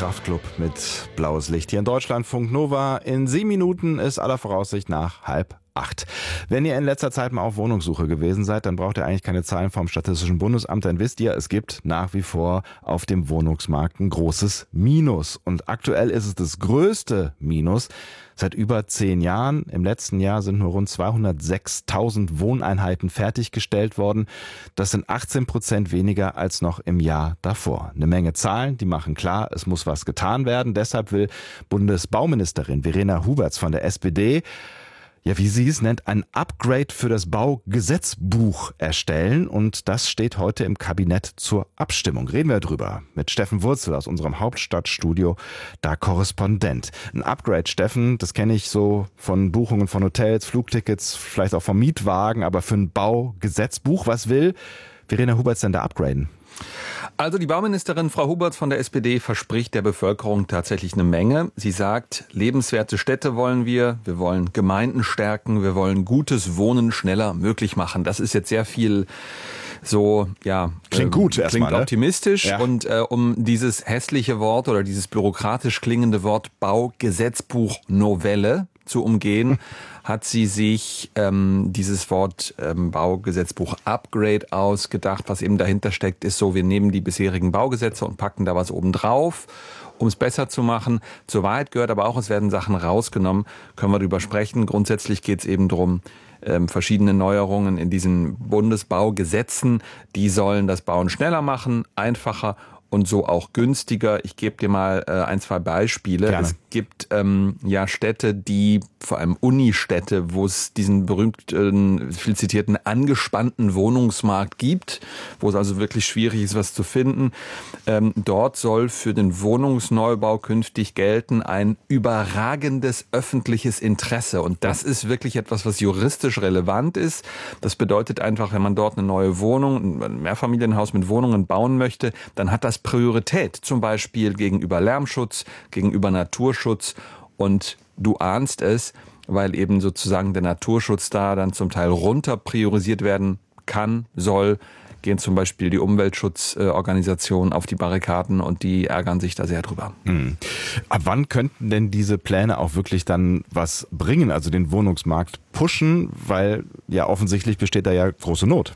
Kraftklub mit blaues Licht hier in Deutschlandfunk Nova. In 7 Minuten ist aller Voraussicht nach 7:30. Wenn ihr in letzter Zeit mal auf Wohnungssuche gewesen seid, dann braucht ihr eigentlich keine Zahlen vom Statistischen Bundesamt. Dann wisst ihr, es gibt nach wie vor auf dem Wohnungsmarkt ein großes Minus. Und aktuell ist es das größte Minus seit über 10 Jahren. Im letzten Jahr sind nur rund 206.000 Wohneinheiten fertiggestellt worden. Das sind 18% weniger als noch im Jahr davor. Eine Menge Zahlen, die machen klar, es muss was getan werden. Deshalb will Bundesbauministerin Verena Huberts von der SPD, ja, wie sie es nennt, ein Upgrade für das Baugesetzbuch erstellen. Und das steht heute im Kabinett zur Abstimmung. Reden wir drüber mit Steffen Wurzel aus unserem Hauptstadtstudio, da Korrespondent. Ein Upgrade, Steffen, das kenne ich so von Buchungen von Hotels, Flugtickets, vielleicht auch vom Mietwagen. Aber für ein Baugesetzbuch, was will Verena Huberts denn da upgraden? Also die Bauministerin Frau Huberts von der SPD verspricht der Bevölkerung tatsächlich eine Menge. Sie sagt, lebenswerte Städte wollen wir wollen Gemeinden stärken, wir wollen gutes Wohnen schneller möglich machen. Das ist jetzt sehr viel so, ja, klingt gut erstmal, klingt optimistisch. Ja. Und um dieses hässliche Wort oder dieses bürokratisch klingende Wort Baugesetzbuch Novelle zu umgehen, hat sie sich dieses Wort Baugesetzbuch Upgrade ausgedacht. Was eben dahinter steckt, ist so, wir nehmen die bisherigen Baugesetze und packen da was oben drauf, um es besser zu machen. Zur Wahrheit gehört aber auch, es werden Sachen rausgenommen, können wir drüber sprechen. Grundsätzlich geht es eben darum, verschiedene Neuerungen in diesen Bundesbaugesetzen, die sollen das Bauen schneller machen, einfacher und so auch günstiger. Ich gebe dir mal 1, 2 Beispiele. Gerne. Es gibt Städte, die, vor allem Unistädte, wo es diesen berühmten, viel zitierten, angespannten Wohnungsmarkt gibt, wo es also wirklich schwierig ist, was zu finden. Dort soll für den Wohnungsneubau künftig gelten ein überragendes öffentliches Interesse. Und das ist wirklich etwas, was juristisch relevant ist. Das bedeutet einfach, wenn man dort eine neue Wohnung, ein Mehrfamilienhaus mit Wohnungen bauen möchte, dann hat das Priorität, zum Beispiel gegenüber Lärmschutz, gegenüber Naturschutz. Und du ahnst es, weil eben sozusagen der Naturschutz da dann zum Teil runter priorisiert werden kann, soll, gehen zum Beispiel die Umweltschutzorganisationen auf die Barrikaden und die ärgern sich da sehr drüber. Ab wann könnten denn diese Pläne auch wirklich dann was bringen, also den Wohnungsmarkt pushen, weil ja offensichtlich besteht da ja große Not?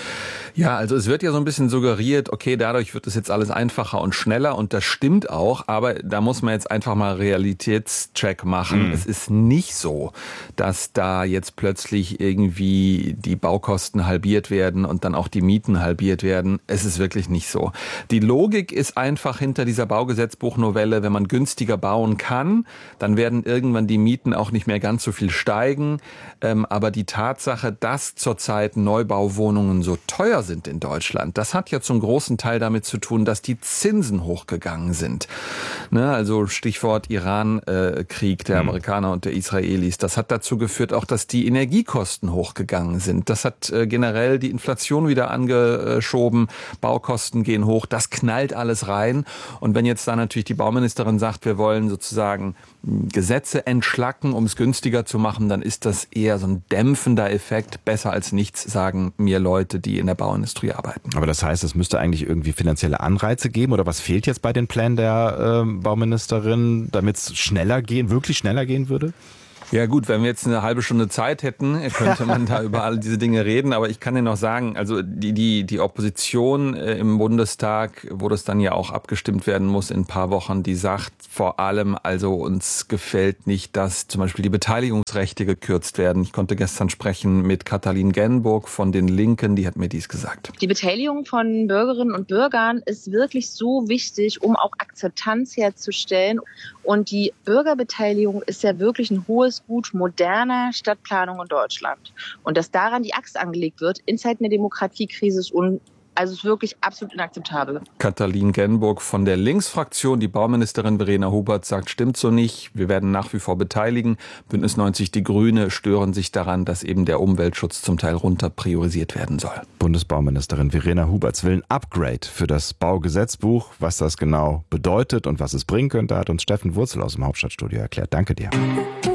Ja, also es wird ja so ein bisschen suggeriert, okay, dadurch wird es jetzt alles einfacher und schneller und das stimmt auch, aber da muss man jetzt einfach mal Realitätscheck machen. Es ist nicht so, dass da jetzt plötzlich irgendwie die Baukosten halbiert werden und dann auch die Mieten halbiert werden. Es ist wirklich nicht so. Die Logik ist einfach hinter dieser Baugesetzbuchnovelle, wenn man günstiger bauen kann, dann werden irgendwann die Mieten auch nicht mehr ganz so viel steigen. Aber die Tatsache, dass zurzeit Neubauwohnungen so teuer sind in Deutschland, das hat ja zum großen Teil damit zu tun, dass die Zinsen hochgegangen sind. Ne, also Stichwort Iran-Krieg der Amerikaner und der Israelis. Das hat dazu geführt auch, dass die Energiekosten hochgegangen sind. Das hat generell die Inflation wieder angeschoben. Baukosten gehen hoch. Das knallt alles rein. Und wenn jetzt da natürlich die Bauministerin sagt, wir wollen sozusagen Gesetze entschlacken, um es günstiger zu machen, dann ist das eher so ein dämpfender Effekt. Besser als nichts, sagen mir Leute, die in der Bauindustrie arbeiten. Aber das heißt, es müsste eigentlich irgendwie finanzielle Anreize geben, oder was fehlt jetzt bei den Plänen der Bauministerin, damit es wirklich schneller gehen würde? Ja gut, wenn wir jetzt eine halbe Stunde Zeit hätten, könnte man da über all diese Dinge reden. Aber ich kann dir noch sagen, also die Opposition im Bundestag, wo das dann ja auch abgestimmt werden muss in ein paar Wochen, die sagt vor allem, also uns gefällt nicht, dass zum Beispiel die Beteiligungsrechte gekürzt werden. Ich konnte gestern sprechen mit Katalin Genburg von den Linken, die hat mir dies gesagt. Die Beteiligung von Bürgerinnen und Bürgern ist wirklich so wichtig, um auch Akzeptanz herzustellen. Und die Bürgerbeteiligung ist ja wirklich ein hohes Gut moderner Stadtplanung in Deutschland. Und dass daran die Axt angelegt wird in Zeiten der Demokratiekrise ist wirklich absolut inakzeptabel. Katalin Genburg von der Linksfraktion, die Bauministerin Verena Huberts sagt, stimmt so nicht. Wir werden nach wie vor beteiligen. Bündnis 90 Die Grüne stören sich daran, dass eben der Umweltschutz zum Teil runter priorisiert werden soll. Bundesbauministerin Verena Huberts will ein Upgrade für das Baugesetzbuch. Was das genau bedeutet und was es bringen könnte, hat uns Steffen Wurzel aus dem Hauptstadtstudio erklärt. Danke dir.